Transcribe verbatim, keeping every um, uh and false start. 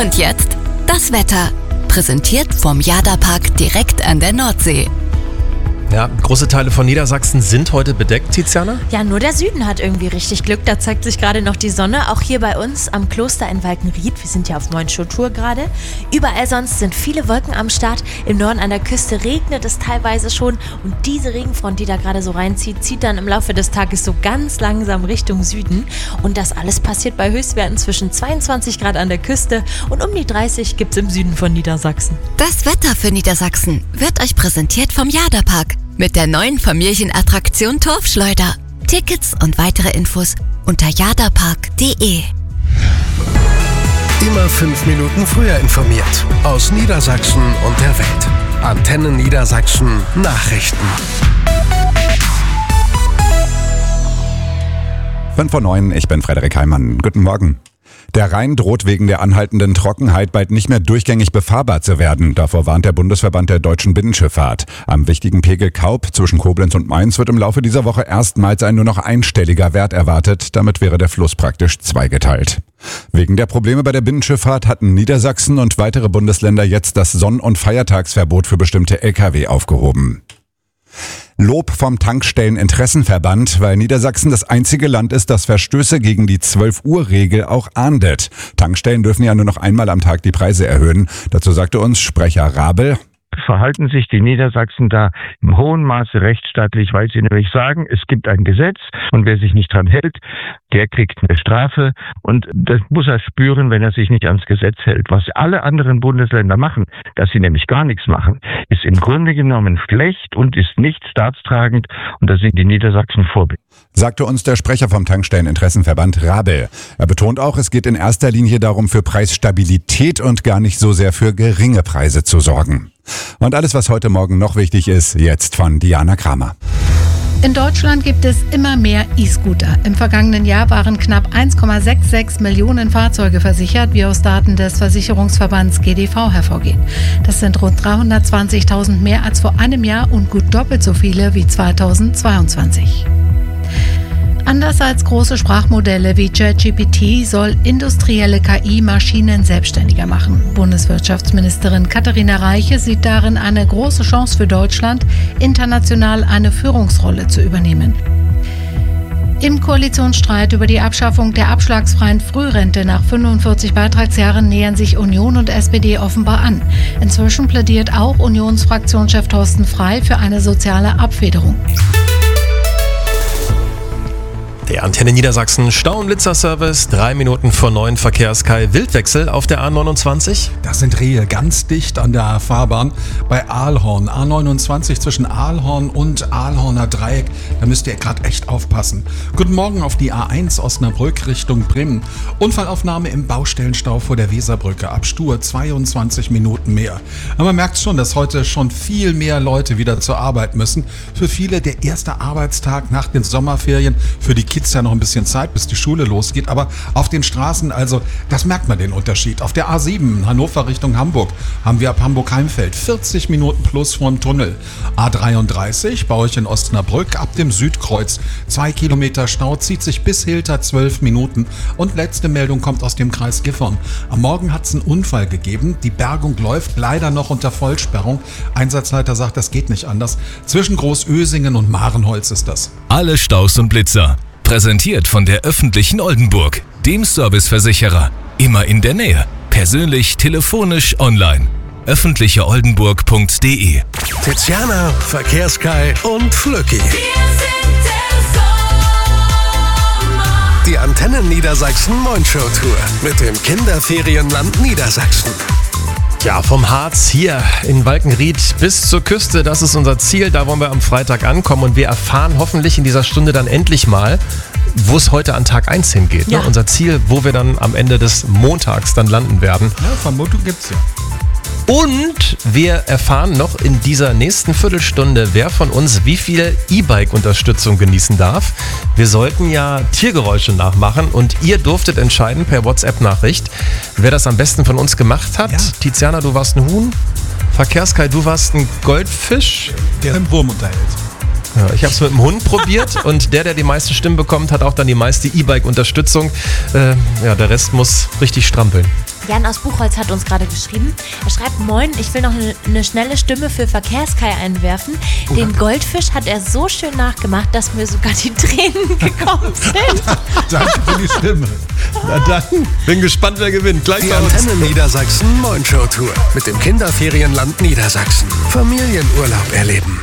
Und jetzt das Wetter. Präsentiert vom Jada-Park direkt an der Nordsee. Ja, große Teile von Niedersachsen sind heute bedeckt, Tiziana? Ja, nur der Süden hat irgendwie richtig Glück. Da zeigt sich gerade noch die Sonne. Auch hier bei uns am Kloster in Walkenried. Wir sind ja auf Moinschow-Tour gerade. Überall sonst sind viele Wolken am Start. Im Norden an der Küste regnet es teilweise schon. Und diese Regenfront, die da gerade so reinzieht, zieht dann im Laufe des Tages so ganz langsam Richtung Süden. Und das alles passiert bei Höchstwerten zwischen zweiundzwanzig Grad an der Küste und um die dreißig gibt es im Süden von Niedersachsen. Das Wetter für Niedersachsen wird euch präsentiert vom Jada-Park. Mit der neuen Familienattraktion Torfschleuder. Tickets und weitere Infos unter jadapark punkt de. Immer fünf Minuten früher informiert. Aus Niedersachsen und der Welt. Antenne Niedersachsen Nachrichten. fünf vor neun, ich bin Frederik Heimann. Guten Morgen. Der Rhein droht wegen der anhaltenden Trockenheit bald nicht mehr durchgängig befahrbar zu werden. Davor warnt der Bundesverband der deutschen Binnenschifffahrt. Am wichtigen Pegel Kaup zwischen Koblenz und Mainz wird im Laufe dieser Woche erstmals ein nur noch einstelliger Wert erwartet. Damit wäre der Fluss praktisch zweigeteilt. Wegen der Probleme bei der Binnenschifffahrt hatten Niedersachsen und weitere Bundesländer jetzt das Sonn- und Feiertagsverbot für bestimmte L K W aufgehoben. Lob vom Tankstelleninteressenverband, weil Niedersachsen das einzige Land ist, das Verstöße gegen die zwölf Uhr Regel auch ahndet. Tankstellen dürfen ja nur noch einmal am Tag die Preise erhöhen. Dazu sagte uns Sprecher Rabel: Verhalten sich die Niedersachsen da im hohen Maße rechtsstaatlich, weil sie nämlich sagen, es gibt ein Gesetz und wer sich nicht dran hält, der kriegt eine Strafe und das muss er spüren, wenn er sich nicht ans Gesetz hält. Was alle anderen Bundesländer machen, dass sie nämlich gar nichts machen, ist im Grunde genommen schlecht und ist nicht staatstragend und da sind die Niedersachsen Vorbild. Sagte uns der Sprecher vom Tankstelleninteressenverband Rabel. Er betont auch, es geht in erster Linie darum, für Preisstabilität und gar nicht so sehr für geringe Preise zu sorgen. Und alles, was heute Morgen noch wichtig ist, jetzt von Diana Kramer. In Deutschland gibt es immer mehr E-Scooter. Im vergangenen Jahr waren knapp eins Komma sechsundsechzig Millionen Fahrzeuge versichert, wie aus Daten des Versicherungsverbands G D V hervorgeht. Das sind rund dreihundertzwanzigtausend mehr als vor einem Jahr und gut doppelt so viele wie zweitausendzweiundzwanzig. Anders als große Sprachmodelle wie ChatGPT soll industrielle K I Maschinen selbstständiger machen. Bundeswirtschaftsministerin Katharina Reiche sieht darin eine große Chance für Deutschland, international eine Führungsrolle zu übernehmen. Im Koalitionsstreit über die Abschaffung der abschlagsfreien Frührente nach fünfundvierzig Beitragsjahren nähern sich Union und S P D offenbar an. Inzwischen plädiert auch Unionsfraktionschef Thorsten Frey für eine soziale Abfederung. Der Antenne Niedersachsen Stau- und Blitzer-Service, drei Minuten vor neun Verkehrskai. Wildwechsel auf der A neunundzwanzig. Das sind Rehe ganz dicht an der Fahrbahn bei Aalhorn. A neunundzwanzig zwischen Aalhorn und Aalhorner Dreieck. Da müsst ihr gerade echt aufpassen. Guten Morgen auf die A eins Osnabrück Richtung Bremen. Unfallaufnahme im Baustellenstau vor der Weserbrücke. Ab Stur zweiundzwanzig Minuten mehr. Aber man merkt schon, dass heute schon viel mehr Leute wieder zur Arbeit müssen. Für viele der erste Arbeitstag nach den Sommerferien. Für die Kids ja noch ein bisschen Zeit, bis die Schule losgeht, aber auf den Straßen, also das merkt man den Unterschied. Auf der A sieben Hannover Richtung Hamburg haben wir ab Hamburg-Heimfeld vierzig Minuten plus vor dem Tunnel. A dreiunddreißig bei euch in Osnabrück ab dem Südkreuz. Zwei Kilometer Stau, zieht sich bis Hilter zwölf Minuten. Und letzte Meldung kommt aus dem Kreis Gifhorn. Am Morgen hat es einen Unfall gegeben. Die Bergung läuft leider noch unter Vollsperrung. Einsatzleiter sagt, das geht nicht anders. Zwischen Großösingen und Marenholz ist das. Alle Staus und Blitzer. Präsentiert von der öffentlichen Oldenburg, dem Serviceversicherer. Immer in der Nähe. Persönlich, telefonisch, online. öffentliche oldenburg punkt de. Tiziana, Verkehrskai und Flücki. Die Antenne Niedersachsen Moinschow-Tour mit dem Kinderferienland Niedersachsen. Ja, vom Harz hier in Walkenried bis zur Küste, das ist unser Ziel. Da wollen wir am Freitag ankommen und wir erfahren hoffentlich in dieser Stunde dann endlich mal, wo es heute an Tag eins hingeht. Ja. Ne? Unser Ziel, wo wir dann am Ende des Montags dann landen werden. Ja, Vermutung gibt's ja. Und wir erfahren noch in dieser nächsten Viertelstunde, wer von uns wie viel E-Bike-Unterstützung genießen darf. Wir sollten ja Tiergeräusche nachmachen und ihr durftet entscheiden per WhatsApp-Nachricht, wer das am besten von uns gemacht hat. Ja. Tiziana, du warst ein Huhn. Verkehrskai, du warst ein Goldfisch. Der im Wurm unterhält. Ja, ich habe es mit dem Hund probiert und der, der die meisten Stimmen bekommt, hat auch dann die meiste E-Bike-Unterstützung. Äh, ja, der Rest muss richtig strampeln. Jan aus Buchholz hat uns gerade geschrieben. Er schreibt, moin, ich will noch eine, eine schnelle Stimme für Verkehrskai einwerfen. Den Goldfisch hat er so schön nachgemacht, dass mir sogar die Tränen gekommen sind. Danke für die Stimme. Na dann, bin gespannt, wer gewinnt. Gleich Die bei uns. Antenne Niedersachsen Moin Show Tour mit dem Kinderferienland Niedersachsen. Familienurlaub erleben.